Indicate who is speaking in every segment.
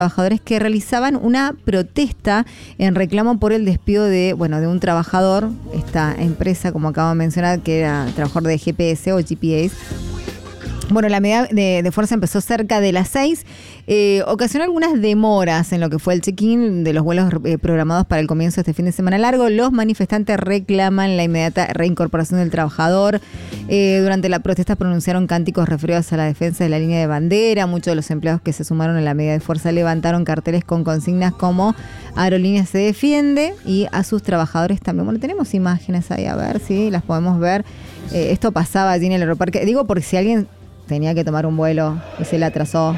Speaker 1: trabajadores que realizaban una protesta en reclamo por el despido de un trabajador, esta empresa, como acabo de mencionar, que era trabajador de GPS o GPS. Bueno, la medida de fuerza empezó cerca de las 6, ocasionó algunas demoras en lo que fue el check-in de los vuelos programados para el comienzo de este fin de semana largo. Los manifestantes reclaman la inmediata reincorporación del trabajador. Durante la protesta pronunciaron cánticos referidos a la defensa de la línea de bandera. Muchos de los empleados que se sumaron a la medida de fuerza levantaron carteles con consignas como Aerolínea se defiende y a sus trabajadores también. Bueno, tenemos imágenes ahí, a ver si las podemos ver. Esto pasaba allí en el aeroparque. Digo, porque si alguien tenía que tomar un vuelo y se le atrasó,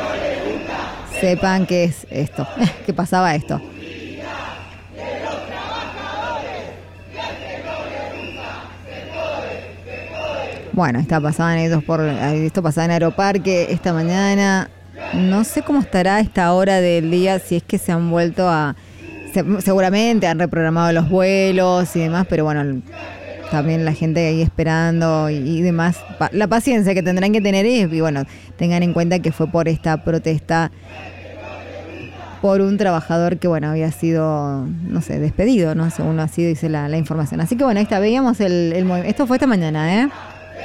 Speaker 1: sepan que es esto, que pasaba esto. Bueno, esto pasaba en Aeroparque esta mañana. No sé cómo estará a esta hora del día, si es que se han vuelto seguramente han reprogramado los vuelos y demás, pero bueno, también la gente ahí esperando y demás. La paciencia que tendrán que tener y bueno, tengan en cuenta que fue por esta protesta por un trabajador que había sido, despedido, ¿no? Según así dice la información. Así que bueno, ahí está, veíamos el movimiento. Esto fue esta mañana, ¿eh?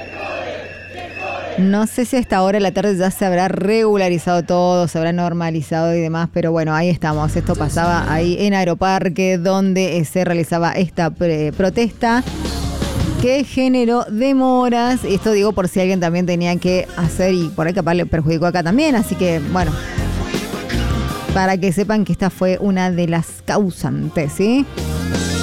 Speaker 1: No sé si a esta hora de la tarde ya se habrá regularizado todo, se habrá normalizado y demás, pero bueno, ahí estamos. Esto pasaba ahí en Aeroparque, donde se realizaba esta protesta que generó demoras. Esto digo por si alguien también tenía que hacer y por ahí capaz le perjudicó acá también. Así que bueno, para que sepan que esta fue una de las causantes, ¿sí?